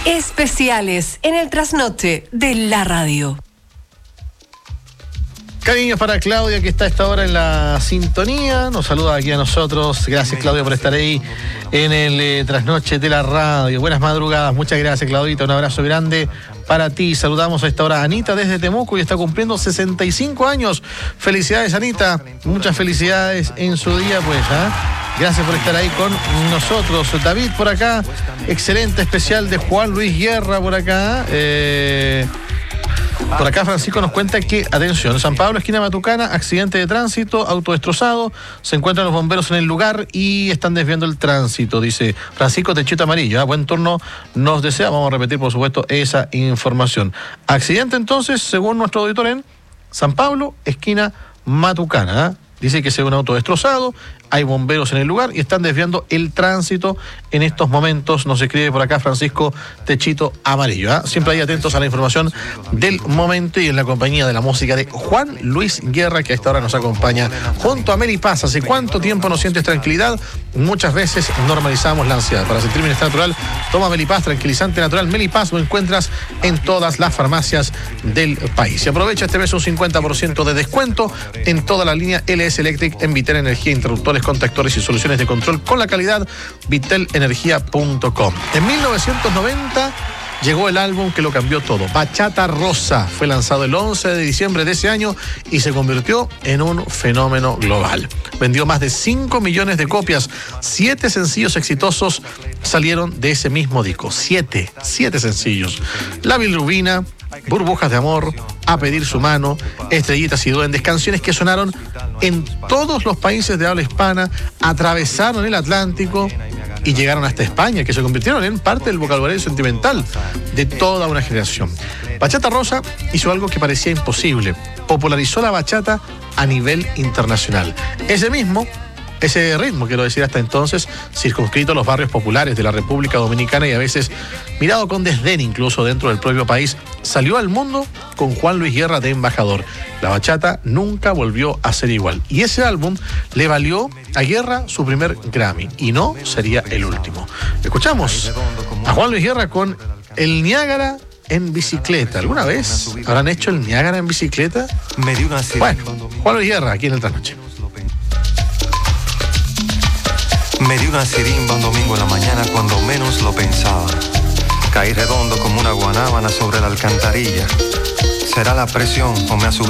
Especiales en el trasnoche de la radio. Cariños para Claudia, que está a esta hora en la sintonía. Nos saluda aquí a nosotros. Gracias, Claudia, por estar ahí en el trasnoche de la radio. Buenas madrugadas. Muchas gracias, Claudita. Un abrazo grande para ti. Saludamos a esta hora a Anita desde Temuco y está cumpliendo 65 años. Felicidades, Anita. Muchas felicidades en su día, pues, Gracias por estar ahí con nosotros. David por acá. Excelente especial de Juan Luis Guerra por acá. Por acá Francisco nos cuenta que, atención, San Pablo, esquina Matucana, accidente de tránsito, auto destrozado, se encuentran los bomberos en el lugar y están desviando el tránsito, dice Francisco Techito Amarillo. Buen turno nos desea, vamos a repetir por supuesto esa información. Accidente entonces, según nuestro auditor en San Pablo, esquina Matucana, Dice que se ve un auto destrozado, hay bomberos en el lugar y están desviando el tránsito en estos momentos. Nos escribe por acá Francisco Techito Amarillo. Siempre ahí atentos a la información del momento y en la compañía de la música de Juan Luis Guerra, que a esta hora nos acompaña junto a Meli Paz. ¿Hace cuánto tiempo no sientes tranquilidad? Muchas veces normalizamos la ansiedad. Para sentir bienestar natural, toma Meli Paz, tranquilizante natural. Meli Paz lo encuentras en todas las farmacias del país. Y aprovecha este mes un 50% de descuento en toda la línea LS Electric en Vitel Energía, interruptores, contactores y soluciones de control con la calidad vitelenergia.com. En 1990 llegó el álbum que lo cambió todo. Bachata Rosa fue lanzado el 11 de diciembre de ese año y se convirtió en un fenómeno global. Vendió más de 5 millones de copias. 7 sencillos exitosos salieron de ese mismo disco. 7 sencillos. La bilirrubina, Burbujas de amor, A pedir su mano, Estrellitas y duendes, canciones que sonaron en todos los países de habla hispana, atravesaron el Atlántico y llegaron hasta España, que se convirtieron en parte del vocabulario sentimental de toda una generación. Bachata Rosa hizo algo que parecía imposible, popularizó la bachata a nivel internacional. Ese ritmo, quiero decir, hasta entonces circunscrito a los barrios populares de la República Dominicana y a veces mirado con desdén incluso dentro del propio país, salió al mundo con Juan Luis Guerra de embajador. La bachata nunca volvió a ser igual. Y ese álbum le valió a Guerra su primer Grammy. Y no sería el último. Escuchamos a Juan Luis Guerra con El Niágara en bicicleta. ¿Alguna vez habrán hecho el Niágara en bicicleta? Bueno, Juan Luis Guerra aquí en el Trasnoche. Me di una sirimba un domingo en la mañana cuando menos lo pensaba. Caí redondo como una guanábana sobre la alcantarilla. ¿Será la presión o me ha subido?